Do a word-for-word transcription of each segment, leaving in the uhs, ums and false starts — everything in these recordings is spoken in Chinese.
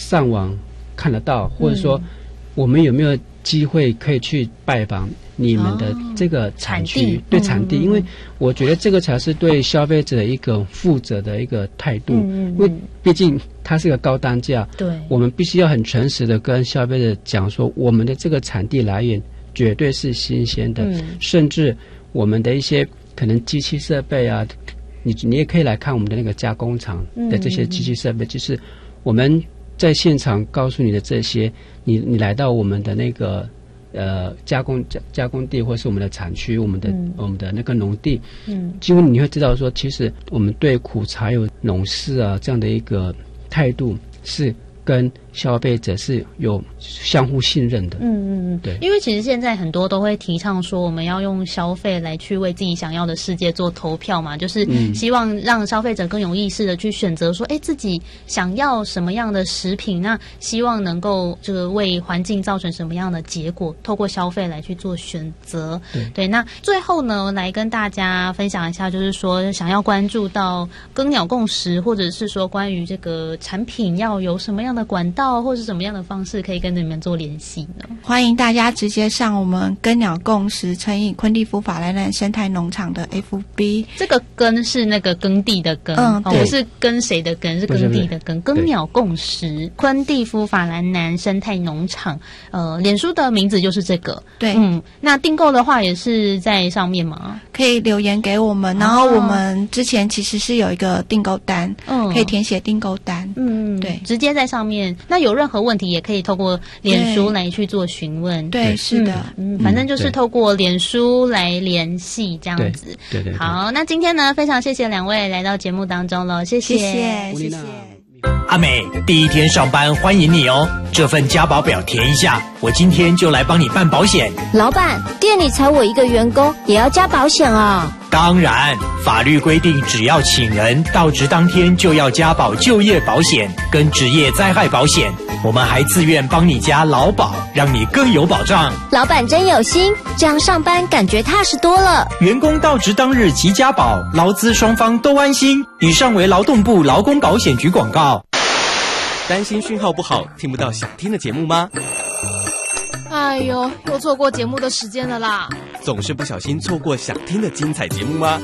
上网看得到，或者说我们有没有机会可以去拜访你们的这个产区、哦、产地对产地、嗯、因为我觉得这个才是对消费者一个负责的一个态度、嗯、因为毕竟它是个高单价，对，我们必须要很诚实的跟消费者讲说我们的这个产地来源绝对是新鲜的、嗯、甚至我们的一些可能机器设备啊，你你也可以来看我们的那个加工厂的这些机器设备、嗯、就是我们在现场告诉你的这些，你你来到我们的那个呃加工加加工地，或是我们的产区，我们的、嗯、我们的那个农地，嗯，几乎你会知道说，其实我们对苦茶有农事啊这样的一个态度是跟消费者是有相互信任的。嗯嗯嗯，对，因为其实现在很多都会提倡说，我们要用消费来去为自己想要的世界做投票嘛，就是希望让消费者更有意识的去选择说，哎，自己想要什么样的食品，那希望能够这个为环境造成什么样的结果，透过消费来去做选择。对，对，那最后呢，来跟大家分享一下，就是说想要关注到耕鸟共识，或者是说关于这个产品要有什么样的管道或是什么样的方式可以跟你们做联系呢？ 欢迎大家直接上我们耕鸟共识乘以昆蒂夫法兰兰生态农场的 F B。 这个耕是那个耕地的耕，嗯，不是跟谁的耕，是耕地的耕。耕鸟共识昆蒂夫法兰兰生态农场，呃，脸书的名字就是这个。对，嗯，那订购的话也是在上面吗？ 可以留言给我们，然后我们之前其实是有一个订购单，嗯，可以填写订购单，嗯，对， 直接在上面。那有任何问题也可以透过脸书来去做询问。 对，对是的， 嗯，反正就是透过脸书来联系这样子。 对 对, 对, 对。 好，那今天呢，非常谢谢两位来到节目当中了，谢谢， 谢谢，谢谢。 阿美，第一天上班欢迎你哦，这份加保表填一下，我今天就来帮你办保险。 老板，店里才我一个员工，也要加保险啊？ 当然，法律规定只要请人到职当天就要加保就业保险跟职业灾害保险，我们还自愿帮你加劳保，让你更有保障。 老板真有心，这样上班感觉踏实多了。 员工到职当日即加保，劳资双方都安心。以上为劳动部劳工保险局广告。 担心讯号不好，听不到想听的节目吗？ 哎呦，又错过节目的时间了啦！ 总是不小心错过想听的精彩节目吗？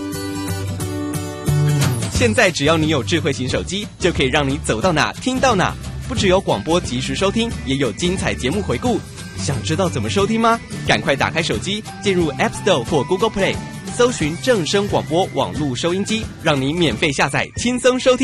现在只要你有智慧型手机，就可以让你走到哪听到哪。不只有广播及时收听，也有精彩节目回顾。想知道怎么收听吗？赶快打开手机，进入 App Store 或 Google Play， 搜寻正声广播网络收音机，让你免费下载，轻松收听。